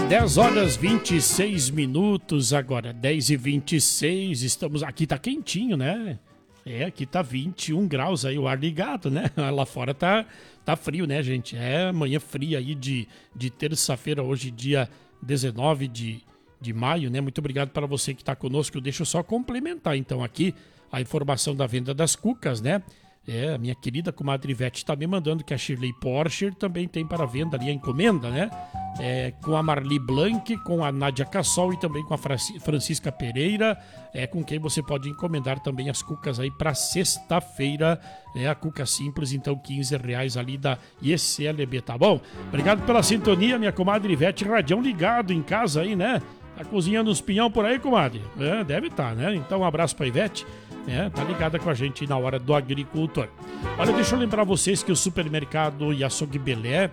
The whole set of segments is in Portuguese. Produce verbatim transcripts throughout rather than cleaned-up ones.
dez horas vinte e seis minutos agora, dez e vinte e seis, estamos, aqui tá quentinho, né? É, aqui tá vinte e um graus aí, o ar ligado, né? Lá fora tá, tá frio, né, gente? É manhã fria aí de, de terça-feira, hoje dia dezenove de, de maio, né? Muito obrigado para você que tá conosco. Deixa eu só complementar, então, aqui a informação da venda das cucas, né? É, a minha querida comadre Ivete está me mandando que a Shirley Porsche também tem para venda ali a encomenda, né? É, com a Marli Blanc, com a Nádia Cassol e também com a Francisca Pereira, é, com quem você pode encomendar também as cucas aí para sexta-feira, né? A cuca simples, então quinze reais ali da I C L B, tá bom? Obrigado pela sintonia, minha comadre Ivete, radião ligado em casa aí, né? Tá cozinhando uns pinhão por aí, comadre? É, deve estar, tá, né? Então um abraço pra Ivete. É, tá ligada com a gente na hora do agricultor. Olha, deixa eu lembrar vocês que o supermercado e açougue Belé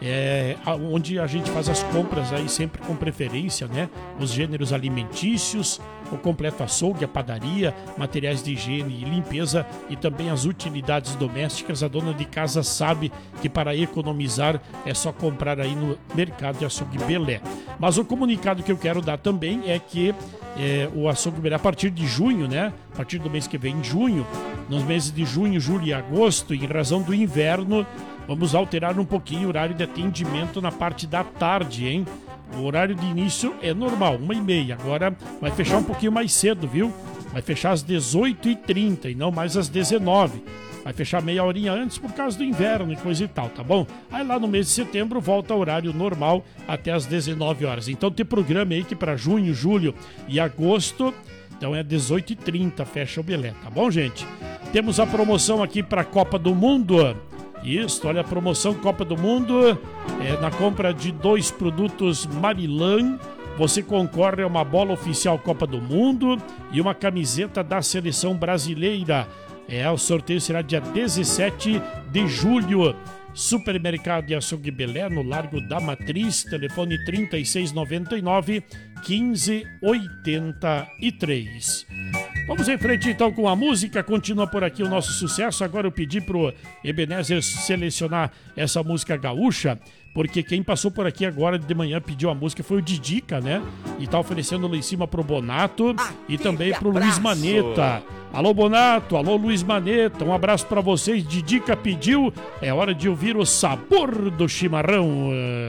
é onde a gente faz as compras aí sempre com preferência, né? Os gêneros alimentícios, o completo açougue, a padaria, materiais de higiene e limpeza e também as utilidades domésticas. A dona de casa sabe que para economizar é só comprar aí no mercado de açougue Belé. Mas o comunicado que eu quero dar também é que é, o açougue Belé, a partir de junho, né? A partir do mês que vem, em junho, nos meses de junho, julho e agosto, em razão do inverno, vamos alterar um pouquinho o horário de atendimento na parte da tarde, hein? O horário de início é normal, uma e meia. Agora vai fechar um pouquinho mais cedo, viu? Vai fechar às dezoito e trinta e não mais às dezenove. Vai fechar meia horinha antes por causa do inverno e coisa e tal, tá bom? Aí lá no mês de setembro volta ao horário normal até às dezenove horas. Então tem programa aí que para junho, julho e agosto, então é dezoito e trinta, fecha o Belé, tá bom, gente? Temos a promoção aqui para a Copa do Mundo. Isso, olha a promoção Copa do Mundo, é, na compra de dois produtos Marilan, você concorre a uma bola oficial Copa do Mundo e uma camiseta da seleção brasileira. É, o sorteio será dia dezessete de julho. Supermercado e Açougue Belé, no Largo da Matriz, telefone trinta e seis noventa e nove, quinze oitenta e três. Vamos em frente então com a música, continua por aqui o nosso sucesso. Agora eu pedi pro Ebenezer selecionar essa música gaúcha, porque quem passou por aqui agora de manhã pediu a música foi o Didica, né? E tá oferecendo lá em cima pro Bonato e também pro Luiz Maneta. Alô Bonato, alô Luiz Maneta, um abraço pra vocês. Didica pediu, é hora de ouvir o sabor do chimarrão.